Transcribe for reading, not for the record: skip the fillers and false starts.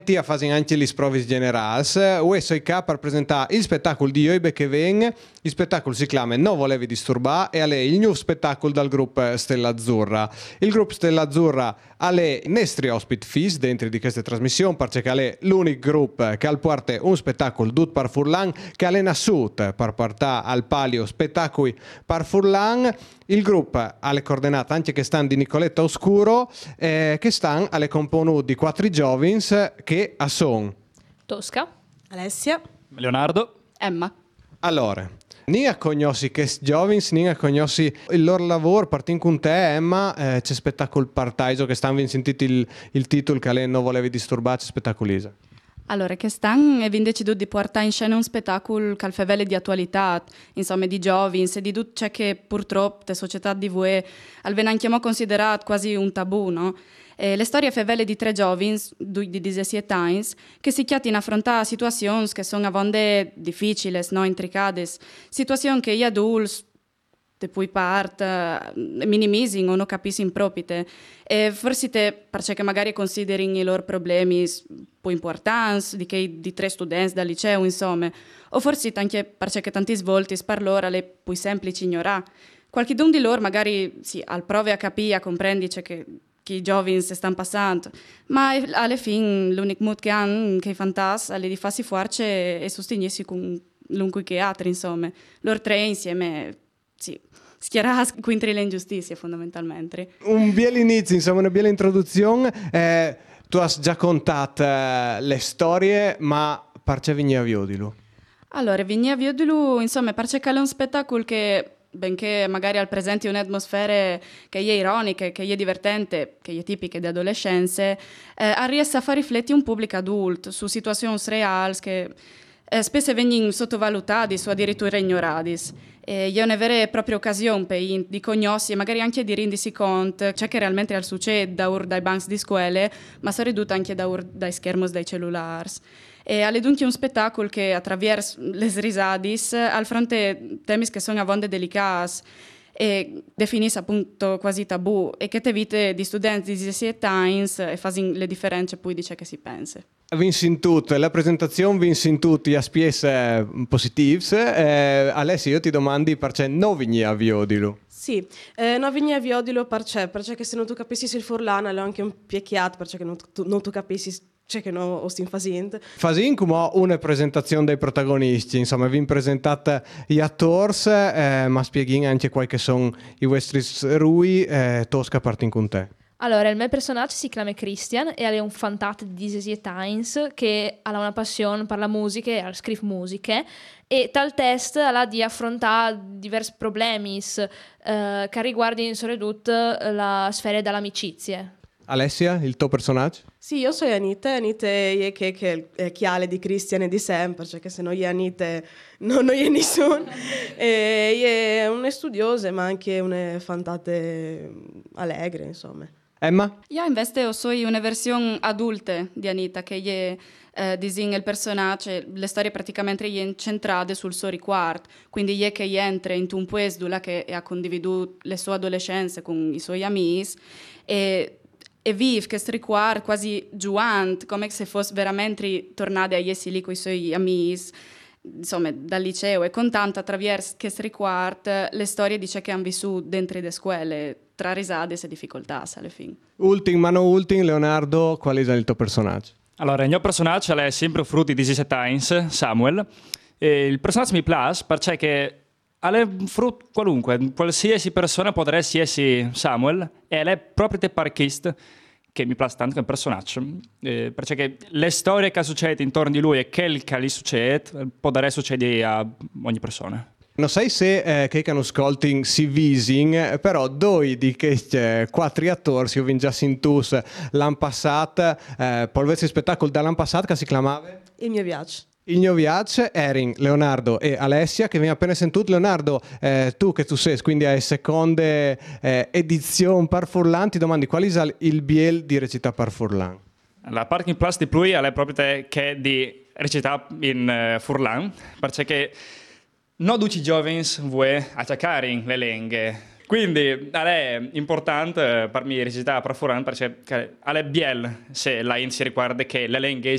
a fare anche gli sprovis generals. Questo è per presentare il spettacolo di Oibe che viene. Il spettacolo si chiama Non volevi disturbare e è il nuovo spettacolo dal gruppo Stella Azzurra. Il gruppo Stella Azzurra ha i nostri ospiti fis dentro di questa trasmissione perché è l'unico gruppo che ha portato un spettacolo tutto per Furlan che ha nasciuto per portare al palio spettacoli per Furlan. Il gruppo ha le coordinate anche che stanno di Nicoletta Oscuro che stanno alle componute di 4 giovins che sono Tosca, Alessia, Leonardo, Emma. allora ni a conosci che giovins ni a conosci il loro lavoro partin con te Emma c'è spettacolo partaggio che stanno sentito il titolo che lei non volevi disturbare c'è spettacolisa. Allora, quest'anno abbiamo deciso di portare in scena un spettacolo che fevele di attualità, insomma, di giovani, e di tutto ciò che purtroppo la società di voi viene considerato quasi un tabù, no? Le storie fevele di 3 giovani, di 17 anni, che si chiamano in affrontare situazioni che sono a volte difficili, no? Intricate, situazioni che gli adulti de poi parte minimizzing o non capiscono proprio e forse perché magari considerino i loro problemi più importanti di 3 studenti dal liceo insomma o forse anche perché tanti volte per loro è più semplice ignorare qualcuno di loro magari sì, al prove a capire a comprendere che i giovani si stanno passando ma alla fine l'unico modo che hanno che è fantastico è di farsi forza e sostenersi con l'unque che altri insomma loro 3 insieme sì, schierare contro le ingiustizie fondamentalmente. Un bel inizio, insomma, una bella introduzione. Tu hai già contato le storie, ma perché vieni a Viodilo? Allora, vieni a Viodilo, insomma, perché è un spettacolo che, benché magari al presente un'atmosfera che è ironica, che è divertente, che è tipica di adolescenze, riesce a far riflettere un pubblico adulto su situazioni reali che spesso vengono sottovalutati o addirittura ignorati. È una vera e propria occasione di conoscere e magari anche di rendersi conto ciò che realmente succede dai banchi di scuola, ma si ridotta anche dai schermi dai cellulari. E è dunque un spettacolo che attraverso le risate al fronte temi che sono a volte delicati e definisce appunto quasi tabù e che te vite di studenti di 17 anni e fanno le differenze poi di ciò che si pensa. Vinci in tutto, la presentazione vinci in tutti gli aspetti positivi. Alessia, io ti domandi perché non vieni a Viodilo? Sì, non vieni a Viodilo perché se non tu capissi il Furlan è anche un peccato perché non tu capissi c'è che non ho stin facendo. Fasin come una presentazione dei protagonisti, insomma, vi presentate gli attori, ma spieghi anche quali che sono i vostri rui, Tosca partin con te. Allora, il mio personaggio si chiama Christian e è un fantato di 17 anni che ha una passione per la musica e scrive musiche e tal test ha di affrontare diversi problemi che riguardano soprattutto la sfera dell'amicizia. Alessia, il tuo personaggio? Sì, io sono Anita è che è chiale di Christian e di sempre, perché se non è Anita non è nessuno. E è una studiosa ma anche una fantate allegre, insomma. Emma? Io invece sono una versione adulta di Anita che disegna il personaggio, le storie praticamente sono incentrate sul suo riguardo, quindi è che entra in un paese che ha condividuto le sue adolescenze con i suoi amici e vive questo riguardo quasi giuante, come se fosse veramente tornata a essere lì con i suoi amici, insomma, dal liceo e contando attraverso questo riguardo le storie di ciò che hanno vissuto dentro le scuole, tra risate e difficoltà alla fine. Ultimo, ma non ultimo, Leonardo, qual è il tuo personaggio? Allora, il mio personaggio è sempre frutto di 17 anni, Samuel. E il personaggio mi piace perché è frutto qualunque, qualsiasi persona potrebbe essere Samuel e è proprio il parchista che mi piace tanto come personaggio. Perché le storie che succedono intorno di lui e quel che gli succede potrebbe succedere a ogni persona. Non sai se che hanno ascolti si visin, però due di questi 4 attori si ho già sintus l'anno passato, polvezzi spettacolo dall'anno passato che si chiamava? Il mio viaggio. Il mio viaggio erano Leonardo e Alessia che abbiamo appena sentito. Leonardo, tu che tu sei, quindi hai seconda edizione per Furlan, ti domandi qual è il biel di recitare per Furlan? La parte che mi piace di più è proprio che di recitare in Furlan, perché non tutti i giovani vuoi attaccare le lingue. Quindi è importante per me recitare per Furlan perché è bello se la si ricorda che le lingue